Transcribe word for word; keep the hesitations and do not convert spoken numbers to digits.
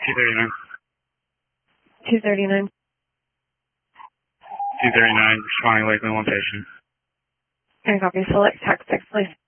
two thirty-nine. two thirty-nine. two thirty-nine, responding Lakeland one patient. I copy. Select text six, please.